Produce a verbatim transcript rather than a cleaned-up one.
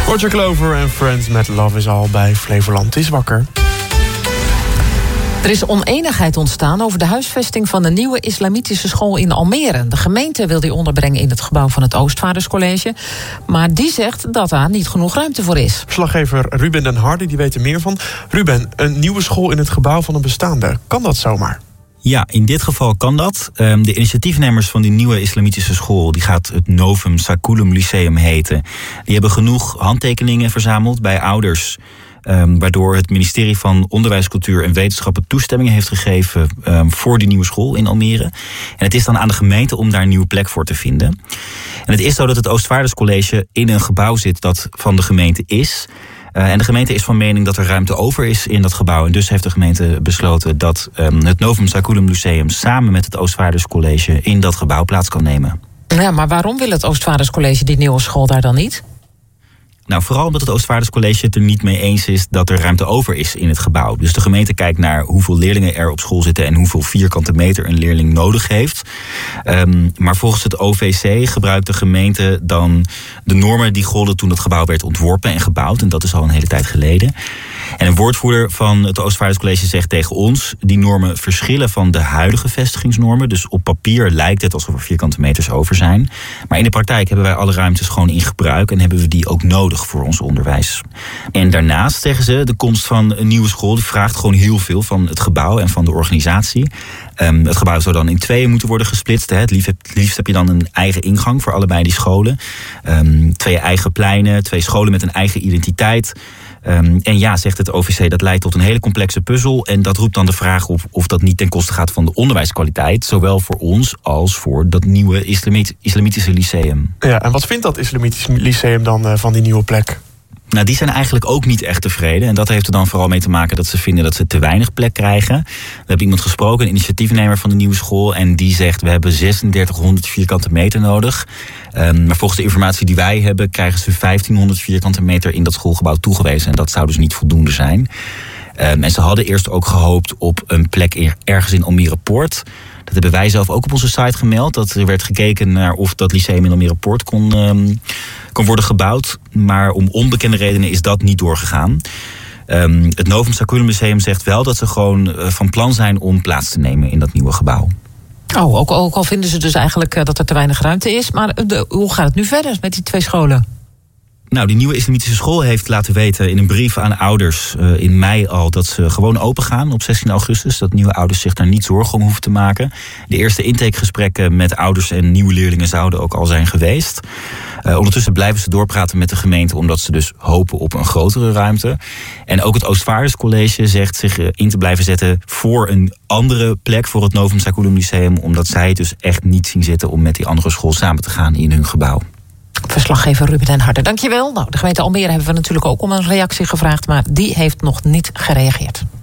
Roger Clover en Friends met Love is All bij Flevoland is wakker. Er is oneenigheid ontstaan over de huisvesting van de nieuwe islamitische school in Almere. De gemeente wil die onderbrengen in het gebouw van het Oostvaarderscollege. Maar die zegt dat daar niet genoeg ruimte voor is. Verslaggever Ruben den Hardy die weet er meer van. Ruben, een nieuwe school in het gebouw van een bestaande. Kan dat zomaar? Ja, in dit geval kan dat. De initiatiefnemers van die nieuwe islamitische school, die gaat het Novum Saculum Lyceum heten, die hebben genoeg handtekeningen verzameld bij ouders, Um, waardoor het ministerie van Onderwijs, Cultuur en Wetenschappen toestemming heeft gegeven um, voor die nieuwe school in Almere. En het is dan aan de gemeente om daar een nieuwe plek voor te vinden. En het is zo dat het Oostvaarderscollege in een gebouw zit dat van de gemeente is. Uh, en de gemeente is van mening dat er ruimte over is in dat gebouw. En dus heeft de gemeente besloten dat um, het Novum Saculum Lyceum samen met het Oostvaarderscollege in dat gebouw plaats kan nemen. Ja, maar waarom wil het Oostvaarderscollege die nieuwe school daar dan niet? Nou, vooral omdat het Oostvaarderscollege het er niet mee eens is dat er ruimte over is in het gebouw. Dus de gemeente kijkt naar hoeveel leerlingen er op school zitten en hoeveel vierkante meter een leerling nodig heeft. Um, maar volgens het O V C gebruikt de gemeente dan de normen die golden toen het gebouw werd ontworpen en gebouwd. En dat is al een hele tijd geleden. En een woordvoerder van het Oostvaarderscollege zegt tegen ons, die normen verschillen van de huidige vestigingsnormen. Dus op papier lijkt het alsof er vierkante meters over zijn. Maar in de praktijk hebben wij alle ruimtes gewoon in gebruik en hebben we die ook nodig voor ons onderwijs. En daarnaast, zeggen ze, de komst van een nieuwe school die vraagt gewoon heel veel van het gebouw en van de organisatie. Um, het gebouw zou dan in tweeën moeten worden gesplitst. Hè. Het liefst, het liefst heb je dan een eigen ingang voor allebei die scholen. Um, twee eigen pleinen, twee scholen met een eigen identiteit. Um, en ja, zegt het O V C, dat leidt tot een hele complexe puzzel. En dat roept dan de vraag op of dat niet ten koste gaat van de onderwijskwaliteit. Zowel voor ons als voor dat nieuwe islamit- islamitische lyceum. Ja, en wat vindt dat islamitische lyceum dan uh, van die nieuwe plek? Nou, die zijn eigenlijk ook niet echt tevreden. En dat heeft er dan vooral mee te maken dat ze vinden dat ze te weinig plek krijgen. We hebben iemand gesproken, een initiatiefnemer van de nieuwe school, en die zegt, we hebben drieduizend vierkante meter nodig. Um, maar volgens de informatie die wij hebben, krijgen ze vijftienhonderd vierkante meter in dat schoolgebouw toegewezen. En dat zou dus niet voldoende zijn. Um, en ze hadden eerst ook gehoopt op een plek ergens in Almere Poort. Dat hebben wij zelf ook op onze site gemeld. Dat er werd gekeken naar of dat lyceum in Almere Poort kon, um, kon worden gebouwd. Maar om onbekende redenen is dat niet doorgegaan. Um, het Novum Saculum Lyceum zegt wel dat ze gewoon uh, van plan zijn om plaats te nemen in dat nieuwe gebouw. Oh, ook, ook al vinden ze dus eigenlijk uh, dat er te weinig ruimte is. Maar de, hoe gaat het nu verder met die twee scholen? Nou, die nieuwe islamitische school heeft laten weten in een brief aan ouders uh, in mei al dat ze gewoon open gaan op zestien augustus. Dat nieuwe ouders zich daar niet zorgen om hoeven te maken. De eerste intakegesprekken met ouders en nieuwe leerlingen zouden ook al zijn geweest. Uh, ondertussen blijven ze doorpraten met de gemeente omdat ze dus hopen op een grotere ruimte. En ook het Oostvaarderscollege zegt zich uh, in te blijven zetten voor een andere plek voor het Novum Saculum Lyceum, omdat zij het dus echt niet zien zitten om met die andere school samen te gaan in hun gebouw. Verslaggever Ruben den Hardy, dankjewel. Nou, de gemeente Almere hebben we natuurlijk ook om een reactie gevraagd, maar die heeft nog niet gereageerd.